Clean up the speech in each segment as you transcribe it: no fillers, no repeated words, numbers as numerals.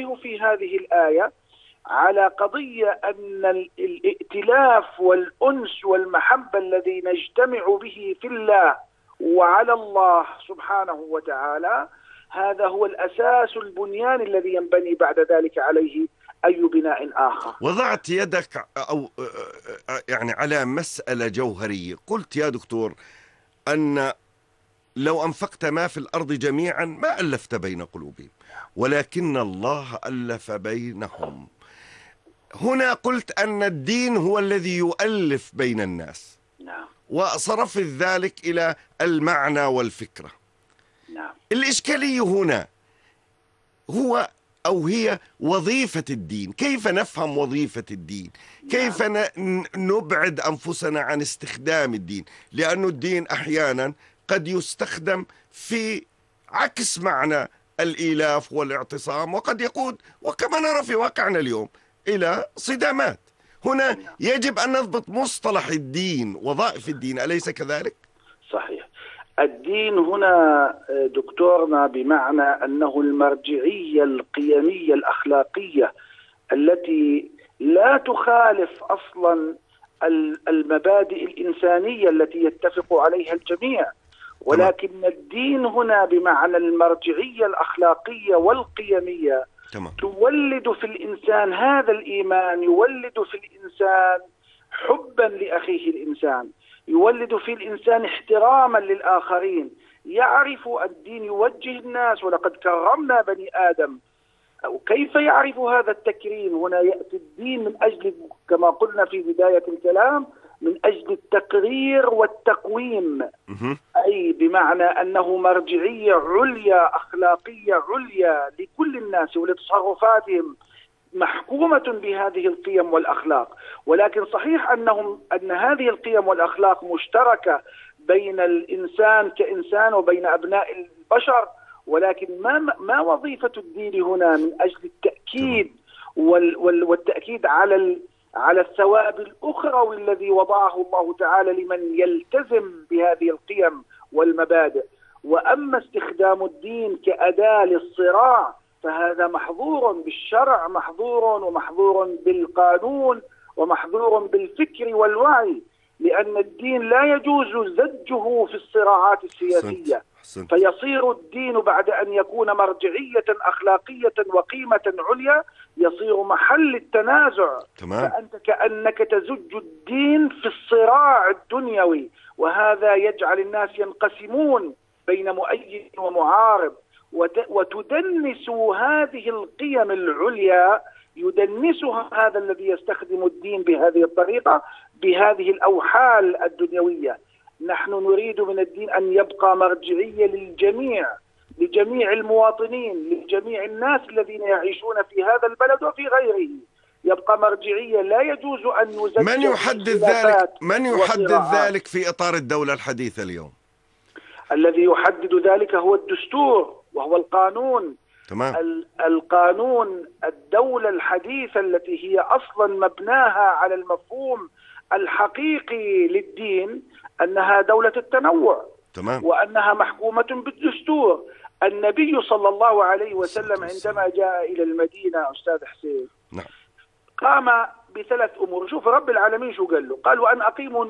ننبه في هذه الآية على قضية أن الائتلاف والأنس والمحبة الذي نجتمع به في الله وعلى الله سبحانه وتعالى، هذا هو الأساس البنيان الذي ينبني بعد ذلك عليه أي بناء آخر. وضعت يدك أو يعني على مسألة جوهرية، قلت يا دكتور أن لو أنفقت ما في الأرض جميعا ما ألفت بين قلوبهم، ولكن الله ألف بينهم. هنا قلت أن الدين هو الذي يؤلف بين الناس. نعم. وصرفت ذلك إلى المعنى والفكرة. نعم. الإشكالية هنا هو أو هي وظيفة الدين. كيف نفهم وظيفة الدين؟ كيف نبعد أنفسنا عن استخدام الدين؟ لأن الدين أحيانا قد يستخدم في عكس معنى الإيلاف والاعتصام، وقد يقود وكما نرى في واقعنا اليوم إلى صدامات. هنا يجب أن نضبط مصطلح الدين، وظائف الدين، أليس كذلك؟ صحيح. الدين هنا دكتورنا بمعنى أنه المرجعية القيمية الأخلاقية التي لا تخالف أصلا المبادئ الإنسانية التي يتفق عليها الجميع، ولكن الدين هنا بمعنى المرجعية الأخلاقية والقيمية تولد في الإنسان هذا الإيمان، يولد في الإنسان حبا لأخيه الإنسان، يولد في الإنسان احتراما للآخرين، يعرف الدين يوجه الناس ولقد كرمنا بني آدم. وكيف يعرف هذا التكريم؟ هنا يأتي الدين من أجل كما قلنا في بداية الكلام من أجل التقرير والتقويم، أي بمعنى أنه مرجعية عليا أخلاقية عليا لكل الناس ولتصرفاتهم محكومة بهذه القيم والأخلاق. ولكن صحيح أن هذه القيم والأخلاق مشتركة بين الإنسان كإنسان وبين أبناء البشر، ولكن ما وظيفة الدين هنا من أجل التأكيد والتأكيد على الثواب الأخروي الذي وضعه الله تعالى لمن يلتزم بهذه القيم والمبادئ. وأما استخدام الدين كأداة للصراع فهذا محظور بالشرع، محظور ومحظور بالقانون ومحظور بالفكر والوعي، لأن الدين لا يجوز زجه في الصراعات السياسية. فيصير الدين بعد أن يكون مرجعية أخلاقية وقيمة عليا يصير محل التنازع. فأنت كأنك تزج الدين في الصراع الدنيوي، وهذا يجعل الناس ينقسمون بين مؤيد ومعارض، وتدنس هذه القيم العليا، يدنسها هذا الذي يستخدم الدين بهذه الطريقة بهذه الأوحال الدنيوية. نحن نريد من الدين أن يبقى مرجعية للجميع، لجميع المواطنين، لجميع الناس الذين يعيشون في هذا البلد وفي غيره، يبقى مرجعية لا يجوز أن يزج. من يحدد ذلك في إطار الدولة الحديثة اليوم؟ الذي يحدد ذلك هو الدستور وهو القانون. القانون الدولة الحديثة التي هي أصلا مبناها على المفهوم الحقيقي للدين أنها دولة التنوع. وأنها محكومة بالدستور. النبي صلى الله عليه وسلم عندما جاء إلى المدينة أستاذ حسين قام بثلاث أمور. شوف رب العالمين شو قال له، قال وأن أقيموا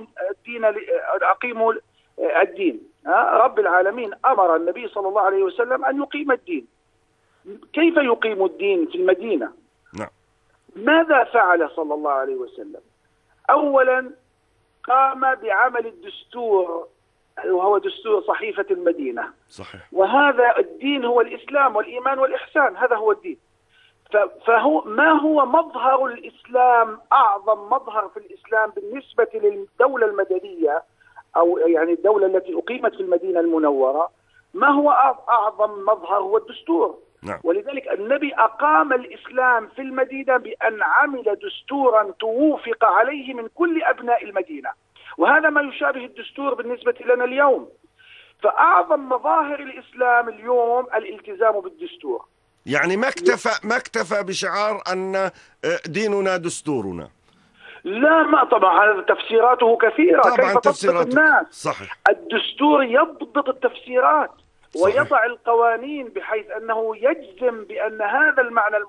الدين. رب العالمين أمر النبي صلى الله عليه وسلم أن يقيم الدين. كيف يقيم الدين في المدينة؟ ماذا فعل صلى الله عليه وسلم؟ أولا قام بعمل الدستور وهو دستور صحيفة المدينة. صحيح. وهذا الدين هو الإسلام والإيمان والإحسان، هذا هو الدين. فهو ما هو مظهر الإسلام، أعظم مظهر في الإسلام بالنسبة للدولة المدنية أو يعني الدولة التي أقيمت في المدينة المنورة، ما هو أعظم مظهر؟ هو الدستور. ولذلك النبي أقام الإسلام في المدينة بأن عمل دستورا توافق عليه من كل أبناء المدينة، وهذا ما يشابه الدستور بالنسبة لنا اليوم. فأعظم مظاهر الإسلام اليوم الالتزام بالدستور. يعني ما اكتفى بشعار أن ديننا دستورنا. لا، ما طبعا تفسيراته كثيرة. طبعا كيف تضبط الناس؟ صحيح. الدستور يضبط التفسيرات ويضع القوانين بحيث أنه يجزم بأن هذا المعنى